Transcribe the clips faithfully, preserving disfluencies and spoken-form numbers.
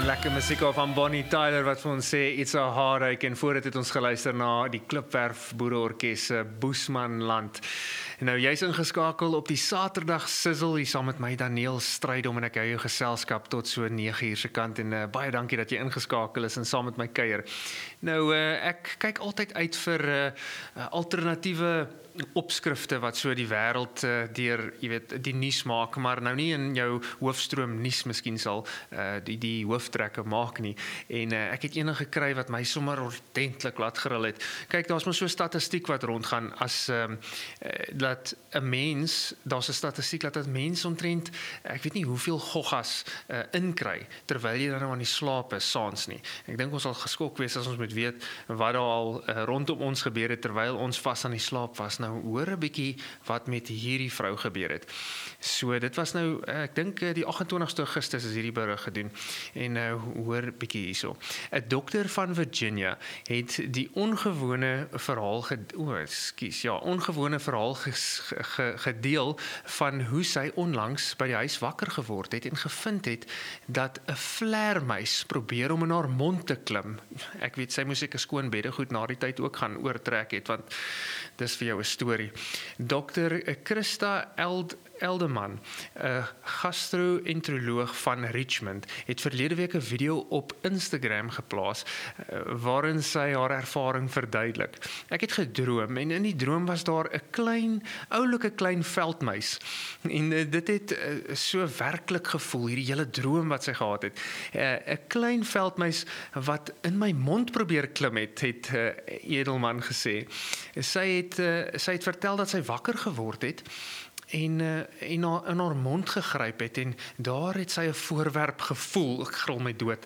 Lekker musiek van Bonnie Tyler wat vir ons sê It's a Heartache, en voor dit het ons geluister na die Klipwerf Boereorkes Boesmanland. Nou jy's ingeskakel op die Saterdag Sizzle hier saam met my Daniel Strydom, en ek hou jou geselskap tot so nege uur se kant, en uh, baie dankie dat jy ingeskakel is en saam met my kuier. Nou uh, ek kyk altyd uit vir uh, uh, alternatiewe opskrifte wat so die wêreld uh, deur, jy weet, die nuus maak, maar nou nie in jou hoofstroom nuus miskien sal uh, die die hooftrekke maak nie. En uh, ek het enige gekry wat my sommer ordentlik laat geril het. Kyk, daar's maar so 'n statistiek wat rondgaan as um, uh, dat 'n mens, daar's 'n statistiek dat 'n mens omtrent, ek weet nie hoeveel goggas uh, inkry terwyl jy dan nou aan die slaap is saans nie. Ek dink ons sal geskok wees as ons moet weet wat daar al uh, rondom ons gebeur het terwyl ons vas aan die slaap was. Nou hoor 'n bietjie wat met hierdie vrou gebeur het. So dit was nou, ek dink die agt en twintigste Augustus is hierdie berig gedoen, en uh, hoor 'n bietjie hierso. 'n Dokter van Virginia het die ongewone verhaal ged- o, ekskuus, ja, ongewone verhaal ges- ge- gedeel van hoe sy onlangs by die huis wakker geword het en gevind het dat 'n vleermuis probeer om in haar mond te klim. Ek weet sy moes seker skoon beddegoed na die tyd ook gaan oortrek het, want dis vir jou 'n storie. Dokter Christa Eld Elderman, 'n gastro-enteroloog van Richmond, het verlede week 'n video op Instagram geplaas waarin sy haar ervaring verduidelik. Ek het gedroom, en in die droom was daar 'n klein, oulike klein veldmuis. En dit het so werklik gevoel, hierdie hele droom wat sy gehad het. 'n Klein veldmuis wat in my mond probeer klim het, het Edelman gesê. Sy het, sy het vertel dat sy wakker geword het, en, uh, en haar, in haar mond gegryp het, en daar het sy 'n voorwerp gevoel. Ek gril my dood.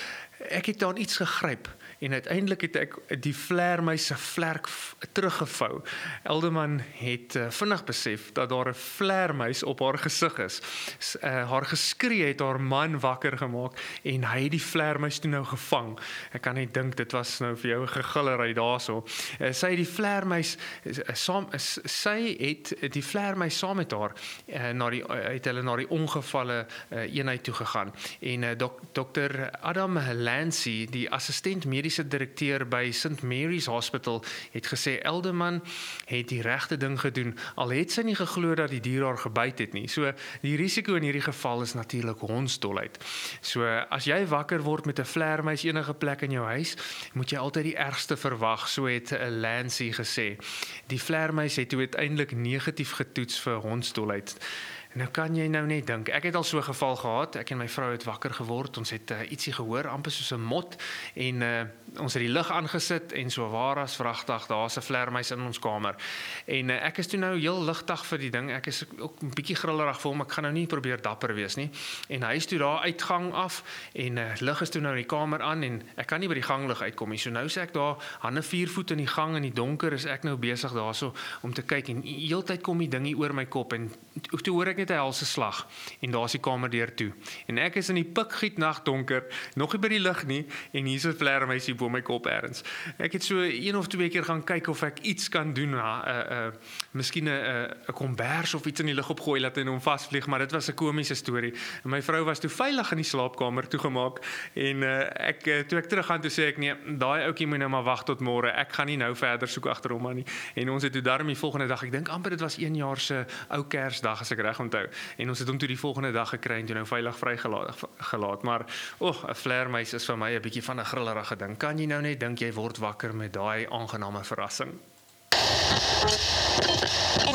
Ek het daar iets gegryp, en uiteindelik het ek die vleermuis se vlerk teruggevou. Elderman het uh, vinnig besef dat daar 'n vleermuis op haar gesig is. S, uh, haar geskree het haar man wakker gemaak, en hy het die vleermuis toe nou gevang. Ek kan net dink, dit was nou vir jou 'n gegillery daarso. Uh, sy het die vleermuis uh, saam, uh, sy het die vleermuis saam met haar uh, na die, uh, het hulle na die ongevalle uh, eenheid toe gegaan. En uh, dok, dokter Adam Lancy, die assistent mediese direkteur by Saint Mary's Hospital, het gesê Elderman het die regte ding gedoen, al het sy nie geglo dat die dier haar gebyt het nie. So die risiko in hierdie geval is natuurlik hondsdolheid. So as jy wakker word met 'n vleermuis enige plek in jou huis, moet jy altyd die ergste verwag, so het Lancy gesê. Die vleermuis het toe uiteindelik negatief getoets vir hondsdolheid. Nou kan jy nou net dink, ek het al so 'n geval gehad, ek en my vrou het wakker geword, ons het uh, ietsie gehoor, amper soos 'n mot, en uh, ons het die lig aangesit, en so waar as vragtig, daar's 'n vleermuis in ons kamer. En uh, ek is toe nou heel ligtig vir die ding, ek is ook 'n bietjie grillerig vir hom, ek gaan nou nie probeer dapper wees nie, en hy is toe daar uitgang af, en uh, lig is toe nou in die kamer aan, en ek kan nie by die ganglig uitkom nie, so nou sê ek daar, hande vier voet in die gang, in die donker is ek nou besig daarso, om te kyk, en heeltyd kom die ding hier oor my kop, en toe hoor ek net 'n helse slag, en daar is die kamerdeur toe, en ek is in die pikgiet nag donker, nog nie by die lig nie, en hier is 'n vleermuis hier bo my kop ergens. Ek het so een of twee keer gaan kyk of ek iets kan doen, uh, uh, miskien 'n 'n kombers of iets in die lug opgooi, laat hy hom vasvlieg, maar dit was 'n komiese storie. En my vrou was toe veilig in die slaapkamer toegemaak, en uh, ek, toe ek terug gaan, toe sê ek, nee, daai ouetjie moet nou maar wag tot môre, ek gaan nie nou verder soek agter hom aan nie, en ons het toe daarom die volgende dag, ek dink amper dit was een jaar se ou Kersdag, as ek reg onthou, en ons het hom toe die volgende dag gekry en toe nou veilig vrygelaat gelaat. Maar oh, 'n vleermuis is vir my 'n bietjie van 'n grillerige ding. Kan jy nou net dink jy word wakker met daai aangename verrassing?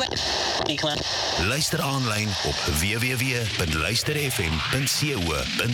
Luister aanlyn op w w w punt luister f m punt co punt